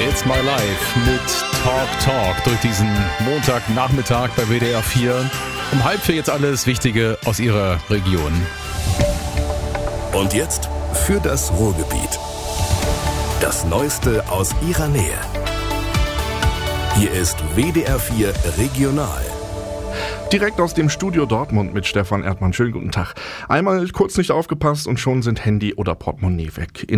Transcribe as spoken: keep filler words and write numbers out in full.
It's My Life mit Talk Talk durch diesen Montagnachmittag bei W D R vier. Um halb vier jetzt alles Wichtige aus Ihrer Region. Und jetzt für das Ruhrgebiet. Das Neueste aus Ihrer Nähe. Hier ist W D R vier Regional. Direkt aus dem Studio Dortmund mit Stefan Erdmann. Schönen guten Tag. Einmal kurz nicht aufgepasst und schon sind Handy oder Portemonnaie weg.